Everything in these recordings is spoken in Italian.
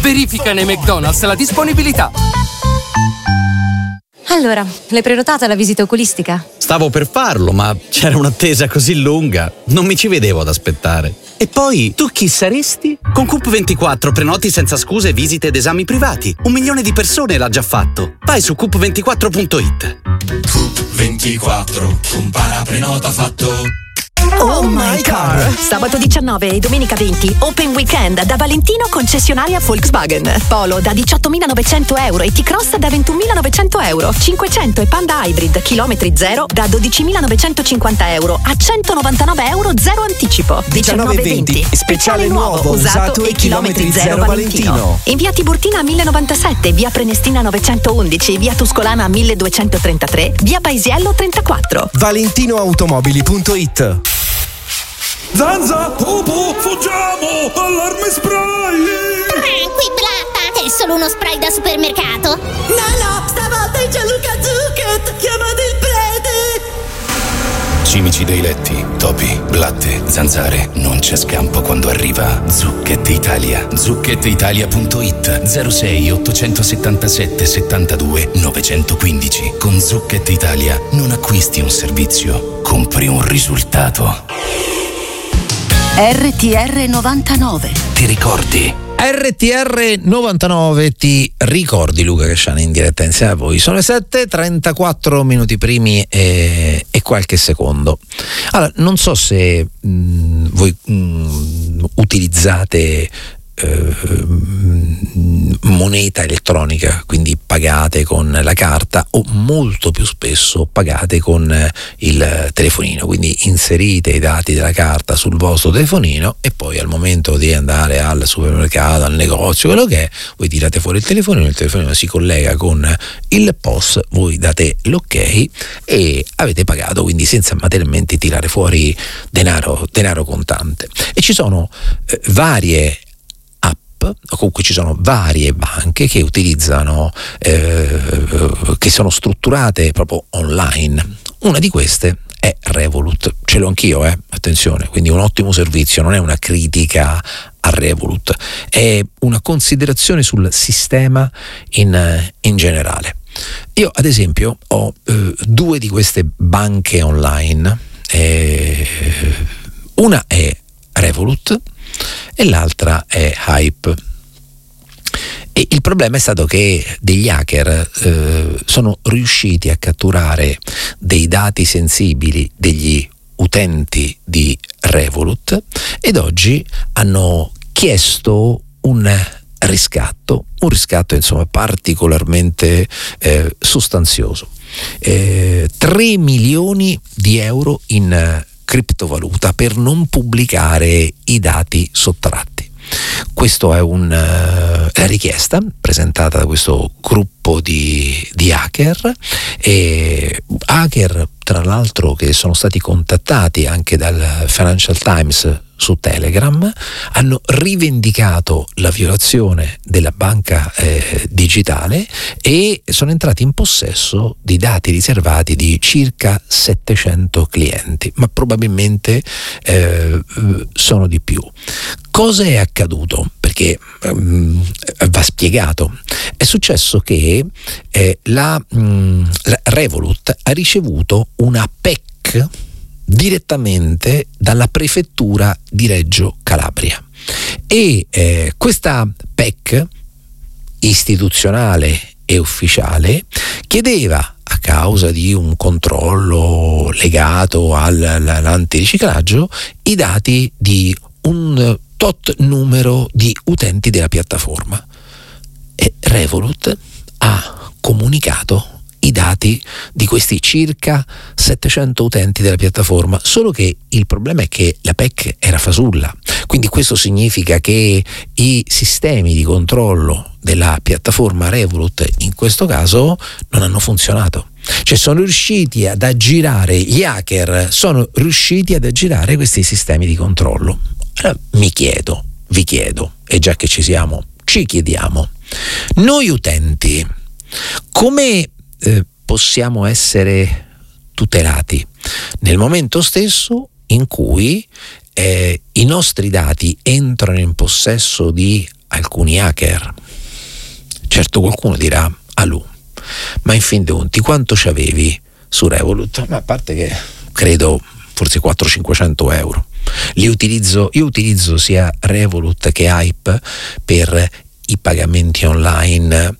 Verifica nei McDonald's la disponibilità. Allora, l'hai prenotata la visita oculistica? Stavo per farlo, ma c'era un'attesa così lunga, non mi ci vedevo ad aspettare. E poi, tu chi saresti? Con Coop24 prenoti senza scuse visite ed esami privati. 1 milione di persone l'ha già fatto. Vai su coop24.it. Coop24, compara prenota fatto. Oh my car! Sabato 19 e domenica 20, Open Weekend da Valentino concessionaria Volkswagen. Polo da 18.900 euro e T-Cross da 21.900 euro. 500 e Panda Hybrid chilometri zero da 12.950 euro a 199 euro zero anticipo. 19-20, speciale nuovo, usato e chilometri zero Valentino. In via Tiburtina 1097, via Prenestina 911, via Tuscolana 1233, via Paisiello 34. ValentinoAutomobili.it. Zanza, Pupu, fuggiamo! Allarme spray! Qui Blatta, è solo uno spray da supermercato. No, stavolta è Gianluca Zucchet! Chiamate il prete! Cimici dei letti, topi, blatte, zanzare, non c'è scampo quando arriva Zucchet Italia. ZucchetItalia.it 06 877 72 915. Con Zucchet Italia non acquisti un servizio, compri un risultato. RTR 99. Ti ricordi? RTR 99, ti ricordi Luca Casciani in diretta insieme a voi? Sono le 7:34 minuti primi e qualche secondo. Allora, non so se voi utilizzate moneta elettronica, quindi pagate con la carta, o molto più spesso pagate con il telefonino, quindi inserite i dati della carta sul vostro telefonino e poi al momento di andare al supermercato, al negozio, quello che è, voi tirate fuori il telefonino si collega con il POS, voi date l'ok e avete pagato, quindi senza materialmente tirare fuori denaro contante. E ci sono varie o comunque ci sono varie banche che utilizzano che sono strutturate proprio online. Una di queste è Revolut, ce l'ho anch'io, attenzione, quindi un ottimo servizio, non è una critica a Revolut, è una considerazione sul sistema in generale. Io ad esempio ho 2 di queste banche online, una è Revolut e l'altra è Hype. E il problema è stato che degli hacker sono riusciti a catturare dei dati sensibili degli utenti di Revolut ed oggi hanno chiesto un riscatto insomma particolarmente sostanzioso, 3 milioni di euro in criptovaluta per non pubblicare i dati sottratti. Questo è la richiesta presentata da questo gruppo di hacker, e hacker tra l'altro che sono stati contattati anche dal Financial Times su Telegram, hanno rivendicato la violazione della banca digitale e sono entrati in possesso di dati riservati di circa 700 clienti, ma probabilmente sono di più. Cosa è accaduto? Perché va spiegato. È successo che la Revolut ha ricevuto una PEC direttamente dalla prefettura di Reggio Calabria e questa PEC istituzionale e ufficiale chiedeva, a causa di un controllo legato all'antiriciclaggio, i dati di un tot numero di utenti della piattaforma, e Revolut ha comunicato i dati di questi circa 700 utenti della piattaforma, solo che il problema è che la PEC era fasulla, quindi questo significa che i sistemi di controllo della piattaforma Revolut in questo caso non hanno funzionato, cioè sono riusciti ad aggirare, gli hacker sono riusciti ad aggirare questi sistemi di controllo. Allora vi chiedo, e già che ci siamo, ci chiediamo, noi utenti come possiamo essere tutelati nel momento stesso in cui i nostri dati entrano in possesso di alcuni hacker? Certo qualcuno dirà: Alù, ma in fin dei conti quanto c'avevi su Revolut? Ma a parte che credo forse 400-500 euro. Io utilizzo sia Revolut che Hype per i pagamenti online.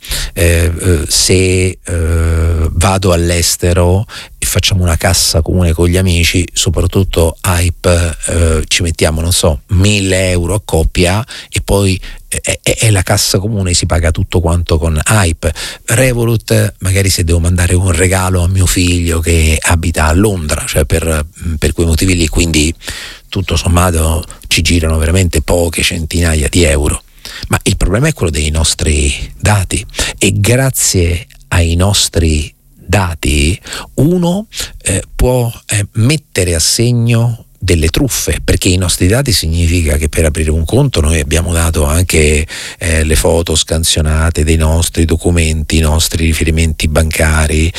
Se vado all'estero e facciamo una cassa comune con gli amici, soprattutto Hype, ci mettiamo 1.000 euro a coppia e poi è la cassa comune, si paga tutto quanto con Hype. Revolut magari se devo mandare un regalo a mio figlio che abita a Londra, cioè per quei motivi lì, quindi tutto sommato ci girano veramente poche centinaia di euro. Ma il problema è quello dei nostri dati, e grazie ai nostri dati uno può mettere a segno delle truffe, perché i nostri dati significa che per aprire un conto noi abbiamo dato anche le foto scansionate dei nostri documenti, i nostri riferimenti bancari,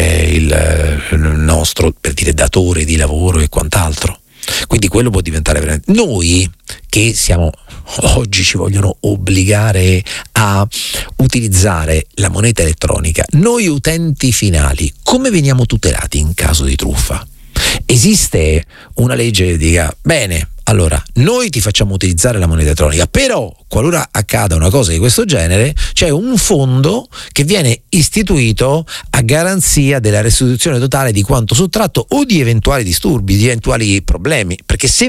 il nostro, per dire, datore di lavoro e quant'altro. Quindi quello può diventare veramente... Noi che siamo oggi ci vogliono obbligare a utilizzare la moneta elettronica, noi utenti finali come veniamo tutelati in caso di truffa? Esiste una legge che dica: bene, allora noi ti facciamo utilizzare la moneta elettronica, però qualora accada una cosa di questo genere c'è un fondo che viene istituito a garanzia della restituzione totale di quanto sottratto o di eventuali disturbi, di eventuali problemi, perché se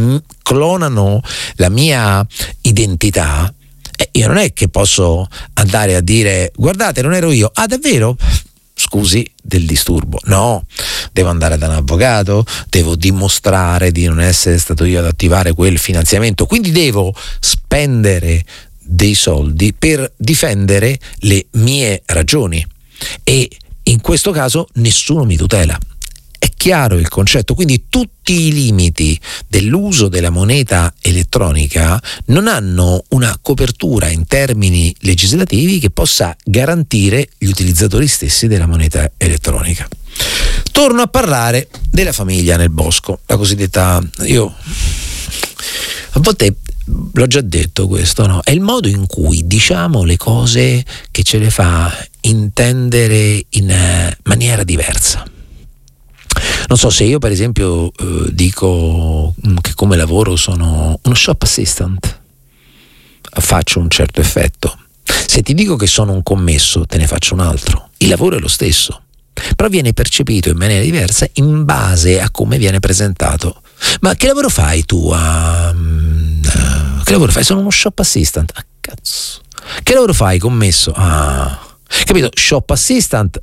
clonano la mia identità, io non è che posso andare a dire: guardate, non ero io. Ah, davvero? Scusi, del disturbo. No, devo andare da un avvocato, devo dimostrare di non essere stato io ad attivare quel finanziamento, quindi devo spendere dei soldi per difendere le mie ragioni, e in questo caso nessuno mi tutela. È chiaro il concetto? Quindi tutti i limiti dell'uso della moneta elettronica non hanno una copertura in termini legislativi che possa garantire gli utilizzatori stessi della moneta elettronica. Torno a parlare della famiglia nel bosco, la cosiddetta... Io a volte l'ho già detto questo, no? È il modo in cui diciamo le cose che ce le fa intendere in maniera diversa. Non so, se io per esempio dico che come lavoro sono uno shop assistant, faccio un certo effetto. Se ti dico che sono un commesso, te ne faccio un altro. Il lavoro è lo stesso, però viene percepito in maniera diversa in base a come viene presentato. Ma che lavoro fai tu? Che lavoro fai? Sono uno shop assistant. Ah, cazzo. Che lavoro fai, commesso? Ah, capito? Shop assistant.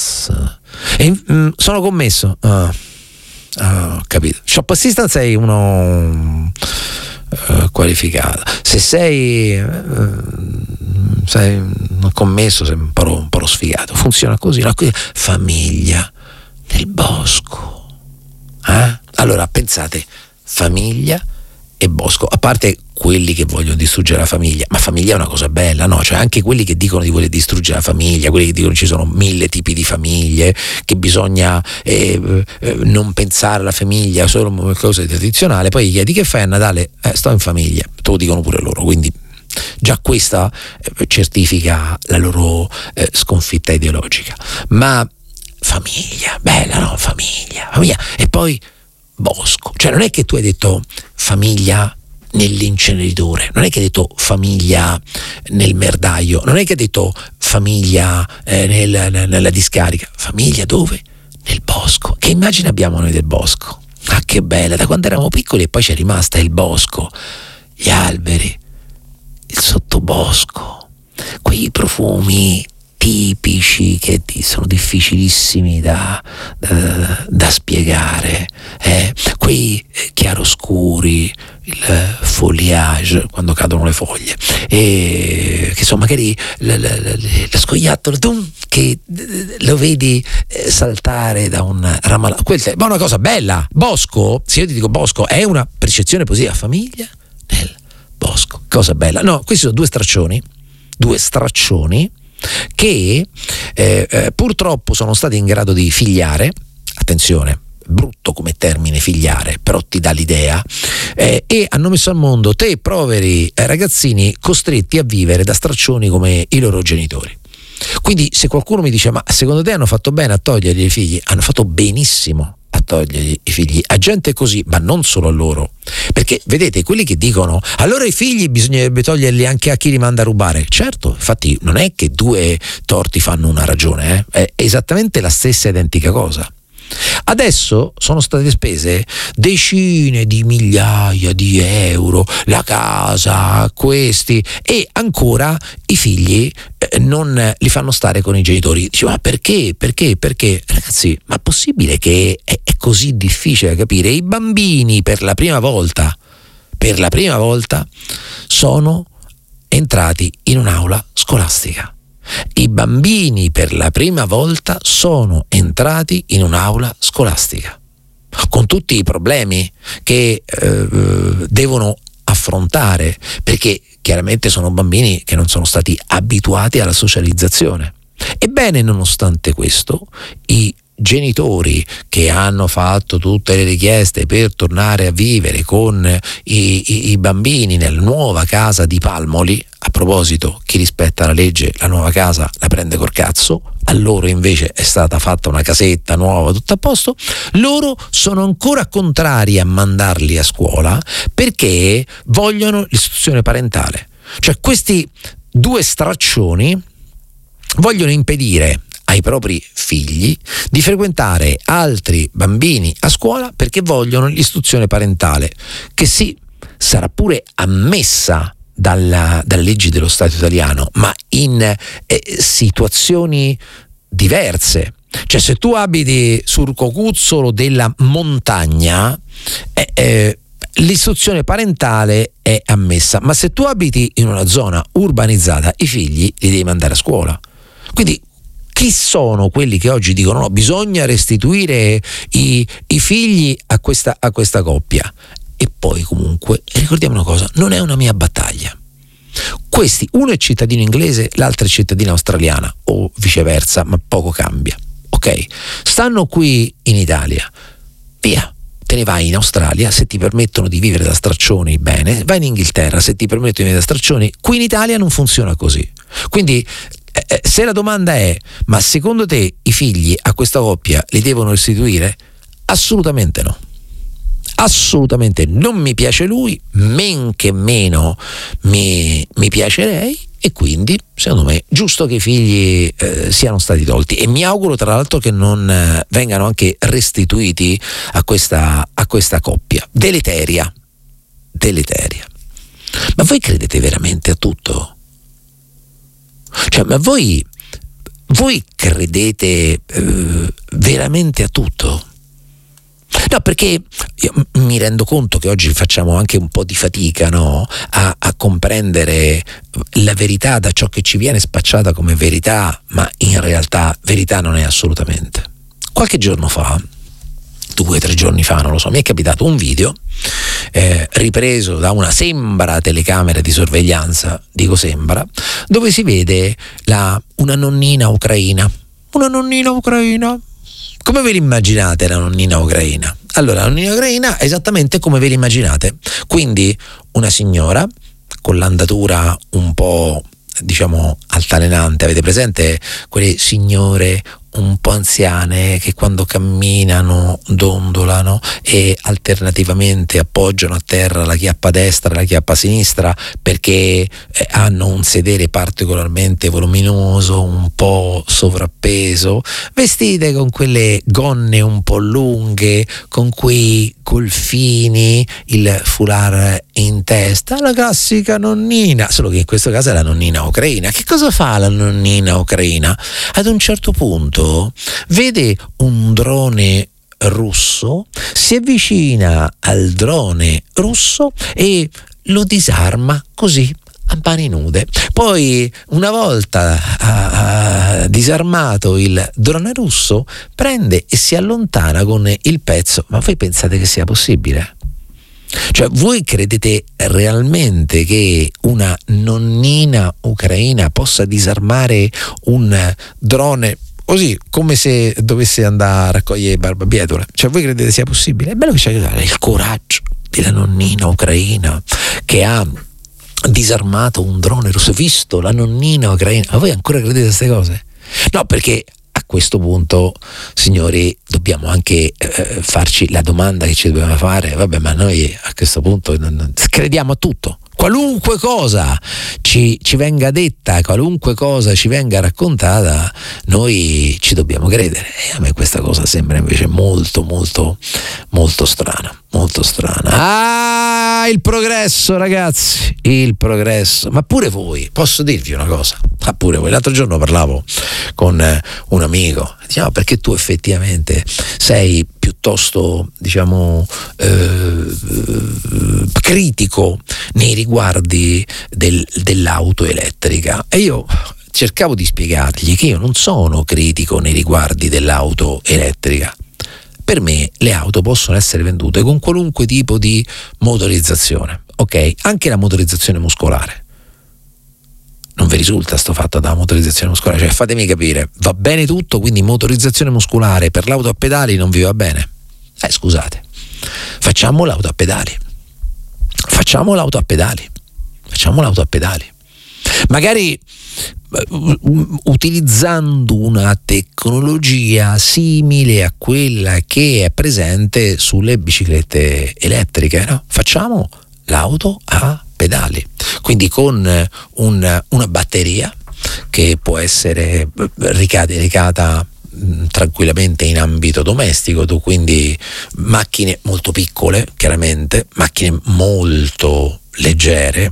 Sono commesso. Capito. Shop assistant sei uno qualificato. Se sei un commesso, sei un po' sfigato. Funziona così. No? Famiglia nel bosco. Allora pensate, famiglia e bosco, a parte quelli che vogliono distruggere la famiglia, ma famiglia è una cosa bella, no? Cioè anche quelli che dicono di voler distruggere la famiglia, quelli che dicono che ci sono 1000 tipi di famiglie, che bisogna non pensare alla famiglia solo come qualcosa di tradizionale, poi gli chiedi: che fai a Natale? Sto in famiglia, te lo dicono pure loro, quindi già questa certifica la loro sconfitta ideologica. Ma famiglia, bella, no? Famiglia, e poi bosco, cioè non è che tu hai detto famiglia nell'inceneritore, non è che hai detto famiglia nel merdaio, non è che hai detto famiglia nella discarica. Famiglia dove? Nel bosco. Che immagine abbiamo noi del bosco? Ah, che bella, da quando eravamo piccoli, e poi c'è rimasta il bosco, gli alberi, il sottobosco, quei profumi tipici che sono difficilissimi da spiegare, quei chiaroscuri, il foliage quando cadono le foglie, e che sono magari lo scoiattolo che lo vedi saltare da un ramalato. Questa è una cosa bella. Bosco, se io ti dico bosco, è una percezione positiva. Famiglia nel bosco, cosa bella. No, questi sono due straccioni che purtroppo sono stati in grado di figliare, attenzione, brutto come termine figliare, però ti dà l'idea, e hanno messo al mondo te poveri ragazzini costretti a vivere da straccioni come i loro genitori. Quindi se qualcuno mi dice: ma secondo te hanno fatto bene a togliergli i figli? Hanno fatto benissimo a togliergli i figli a gente così, ma non solo a loro, perché vedete, quelli che dicono allora i figli bisognerebbe toglierli anche a chi li manda a rubare, certo, infatti non è che due torti fanno una ragione, è esattamente la stessa identica cosa. Adesso sono state spese decine di migliaia di euro, la casa, questi, e ancora i figli non li fanno stare con i genitori. Dice: ma perché? Ragazzi, ma è possibile che è così difficile da capire? I bambini per la prima volta sono entrati in un'aula scolastica. I bambini per la prima volta sono entrati in un'aula scolastica, con tutti i problemi che devono affrontare, perché chiaramente sono bambini che non sono stati abituati alla socializzazione. Ebbene, nonostante questo, i genitori che hanno fatto tutte le richieste per tornare a vivere con i bambini nella nuova casa di Palmoli, a proposito, chi rispetta la legge la nuova casa la prende col cazzo, a loro invece è stata fatta una casetta nuova, tutto a posto, loro sono ancora contrari a mandarli a scuola perché vogliono l'istruzione parentale. Cioè questi due straccioni vogliono impedire ai propri figli di frequentare altri bambini a scuola perché vogliono l'istruzione parentale, che sì, sarà pure ammessa dalle leggi dello Stato italiano, ma in situazioni diverse. Cioè, se tu abiti sul cocuzzolo della montagna, l'istruzione parentale è ammessa, ma se tu abiti in una zona urbanizzata, i figli li devi mandare a scuola. Quindi chi sono quelli che oggi dicono no, bisogna restituire i figli a questa coppia? E poi comunque ricordiamo una cosa, non è una mia battaglia. Questi, uno è cittadino inglese, l'altro è cittadina australiana o viceversa, ma poco cambia, ok? Stanno qui in Italia, via, te ne vai in Australia se ti permettono di vivere da straccioni, bene, vai in Inghilterra se ti permettono di vivere da straccioni. Qui in Italia non funziona così. Quindi se la domanda è: ma secondo te i figli a questa coppia li devono restituire? Assolutamente no. Assolutamente non mi piace lui, men che meno mi piace lei, e quindi secondo me è giusto che i figli siano stati tolti, e mi auguro tra l'altro che non vengano anche restituiti a questa coppia deleteria. Ma voi credete veramente a tutto? Cioè, ma voi credete veramente a tutto? No, perché io mi rendo conto che oggi facciamo anche un po' di fatica, no? a comprendere la verità da ciò che ci viene spacciata come verità, ma in realtà verità non è assolutamente. Qualche giorno fa, 2 o 3 giorni fa, non lo so, mi è capitato un video ripreso da una sembra telecamera di sorveglianza, dico sembra, dove si vede una nonnina ucraina. Una nonnina ucraina. Come ve l'immaginate la nonnina ucraina? Allora, la nonnina ucraina è esattamente come ve l'immaginate. Quindi una signora con l'andatura un po', diciamo, altalenante. Avete presente quelle signore un po' anziane che quando camminano dondolano e alternativamente appoggiano a terra la chiappa destra e la chiappa sinistra perché hanno un sedere particolarmente voluminoso, un po' sovrappeso, vestite con quelle gonne un po' lunghe, con quei golfini, il foulard in testa, la classica nonnina, solo che in questo caso è la nonnina ucraina. Che cosa fa la nonnina ucraina? Ad un certo punto vede un drone russo, si avvicina al drone russo e lo disarma così a mani nude. Poi, una volta disarmato il drone russo, prende e si allontana con il pezzo. Ma voi pensate che sia possibile? Cioè, voi credete realmente che una nonnina ucraina possa disarmare un drone così come se dovesse andare a raccogliere barbabietole. Cioè, voi credete sia possibile? È bello che c'è il coraggio della nonnina ucraina che ha disarmato un drone russo. Visto la nonnina ucraina? Ma voi ancora credete a queste cose? No, perché a questo punto, signori, dobbiamo anche farci la domanda che ci dobbiamo fare. Vabbè, ma noi a questo punto crediamo a tutto. Qualunque cosa ci venga detta, qualunque cosa ci venga raccontata, noi ci dobbiamo credere. E a me questa cosa sembra invece molto molto molto strana, molto strana. Ah, il progresso, ragazzi, il progresso. Ma pure voi, posso dirvi una cosa? Ah, pure voi. L'altro giorno parlavo con un amico, diciamo, perché tu effettivamente sei piuttosto, diciamo, critico nei riguardi dell'auto elettrica, e io cercavo di spiegargli che io non sono critico nei riguardi dell'auto elettrica. Per me le auto possono essere vendute con qualunque tipo di motorizzazione, ok? Anche la motorizzazione muscolare. Non vi risulta sto fatto da motorizzazione muscolare? Cioè, fatemi capire, va bene tutto, quindi motorizzazione muscolare per l'auto a pedali non vi va bene? Scusate, facciamo l'auto a pedali. Facciamo l'auto a pedali. Magari utilizzando una tecnologia simile a quella che è presente sulle biciclette elettriche, no? Facciamo l'auto a pedali, quindi con una batteria che può essere ricaricata tranquillamente in ambito domestico, tu quindi macchine molto piccole, chiaramente macchine molto leggere,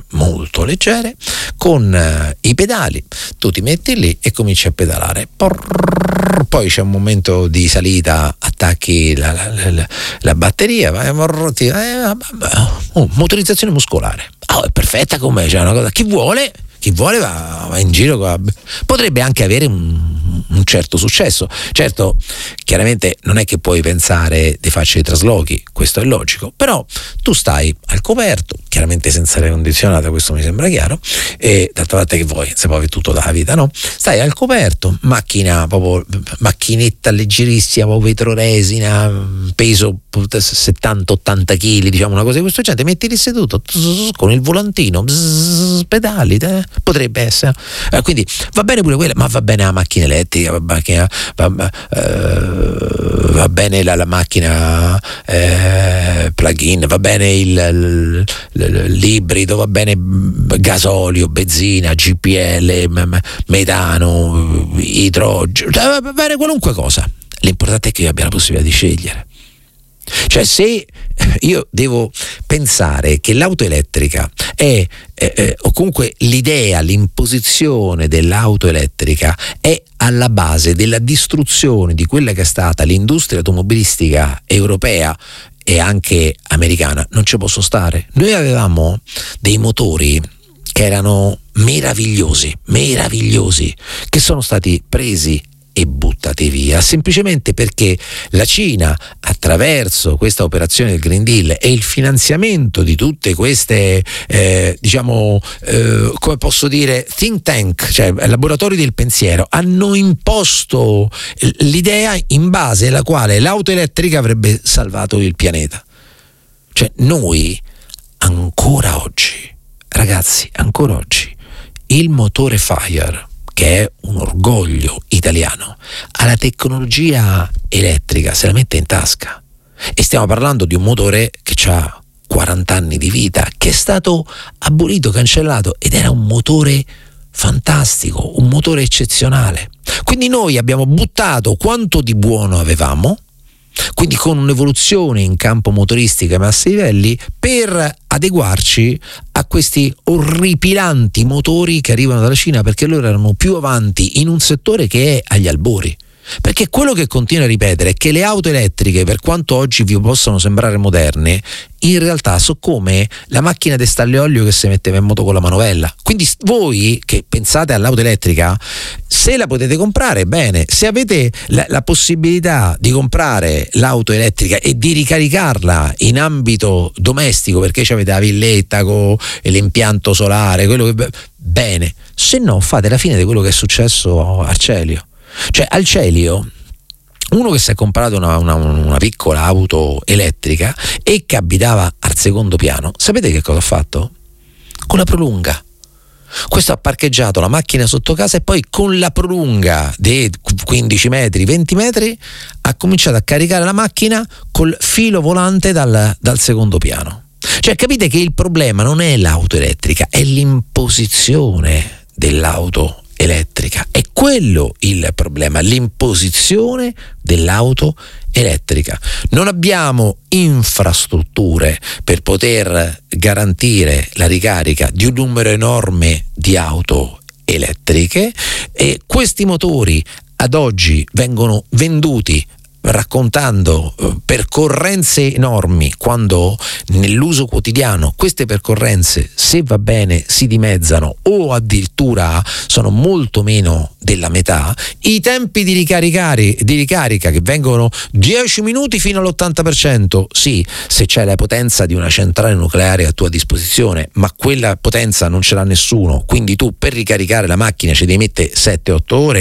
con i pedali, tu ti metti lì e cominci a pedalare, poi c'è un momento di salita, attacchi la batteria, motorizzazione muscolare, è perfetta come, c'è una cosa, chi vuole va in giro, potrebbe anche avere un certo successo. Certo, chiaramente non è che puoi pensare di farci dei traslochi, questo è logico, però tu stai al coperto, chiaramente senza aria condizionata, questo mi sembra chiaro, e d'altra parte che vuoi, se poi tutto dalla vita, no? Stai al coperto, macchinetta leggerissima, proprio vetroresina, peso 70-80 kg, diciamo una cosa di questo genere, metti lì seduto con il volantino, pedali, potrebbe essere, quindi va bene pure quella, ma va bene la macchina elettrica, va bene la macchina plug-in, va bene l'ibrido, va bene gasolio, benzina, GPL, metano, idrogeno, va bene qualunque cosa. L'importante è che io abbia la possibilità di scegliere. Cioè, se io devo pensare che l'auto elettrica è o comunque l'idea, l'imposizione dell'auto elettrica è alla base della distruzione di quella che è stata l'industria automobilistica europea e anche americana, non ci posso stare. Noi avevamo dei motori che erano meravigliosi, che sono stati presi e buttati via, semplicemente perché la Cina, attraverso questa operazione del Green Deal e il finanziamento di tutte queste come posso dire, think tank, cioè laboratori del pensiero, hanno imposto l'idea in base alla quale l'auto elettrica avrebbe salvato il pianeta. Cioè, noi ancora oggi, ragazzi, il motore Fire, che è un orgoglio italiano, alla tecnologia elettrica se la mette in tasca, e stiamo parlando di un motore che ha 40 anni di vita, che è stato abolito, cancellato, ed era un motore fantastico, un motore eccezionale. Quindi noi abbiamo buttato quanto di buono avevamo, quindi con un'evoluzione in campo motoristico ai massi livelli, per adeguarci a questi orripilanti motori che arrivano dalla Cina, perché loro erano più avanti in un settore che è agli albori. Perché quello che continuo a ripetere è che le auto elettriche, per quanto oggi vi possono sembrare moderne, in realtà sono come la macchina di stalle olio che si metteva in moto con la manovella. Quindi voi che pensate all'auto elettrica, se la potete comprare, bene. Se avete la possibilità di comprare l'auto elettrica e di ricaricarla in ambito domestico, perché avete la villetta con l'impianto solare, quello che, bene. Se no, fate la fine di quello che è successo a Arcelio. Cioè al Celio, uno che si è comprato una piccola auto elettrica e che abitava al secondo piano, sapete che cosa ha fatto? Con la prolunga. Questo ha parcheggiato la macchina sotto casa e poi con la prolunga di 15 metri, 20 metri ha cominciato a caricare la macchina col filo volante dal secondo piano. Cioè capite che il problema non è l'auto elettrica, è l'imposizione dell'auto elettrica. È quello il problema, l'imposizione dell'auto elettrica. Non abbiamo infrastrutture per poter garantire la ricarica di un numero enorme di auto elettriche e questi motori ad oggi vengono venduti raccontando percorrenze enormi, quando nell'uso quotidiano queste percorrenze, se va bene, si dimezzano o addirittura sono molto meno della metà. I tempi di ricarica che vengono 10 minuti fino all'80%, sì, se c'è la potenza di una centrale nucleare a tua disposizione, ma quella potenza non ce l'ha nessuno, quindi tu per ricaricare la macchina ci devi mettere 7-8 ore